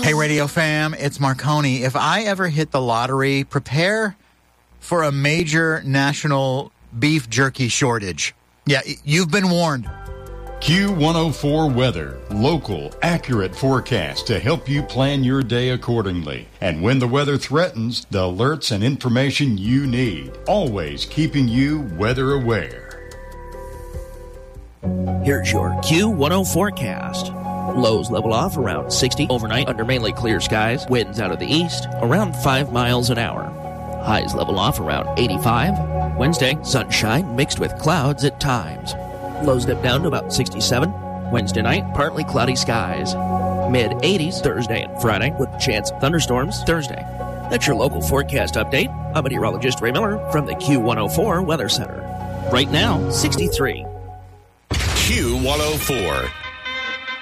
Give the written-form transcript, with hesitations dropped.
Hey, Radio Fam, it's Marconi. If I ever hit the lottery, prepare for a major national beef jerky shortage. Yeah, you've been warned. Q104 Weather. Local, accurate forecast to help you plan your day accordingly. And when the weather threatens, the alerts and information you need. Always keeping you weather aware. Here's your Q10 forecast. Lows level off around 60 overnight under mainly clear skies. Winds out of the east around 5 miles an hour. Highs level off around 85. Wednesday, sunshine mixed with clouds at times. Lows dip down to about 67. Wednesday night, partly cloudy skies. Mid-80s Thursday and Friday with a chance of thunderstorms Thursday. That's your local forecast update. I'm meteorologist Ray Miller from the Q104 Weather Center. Right now, 63. Q104.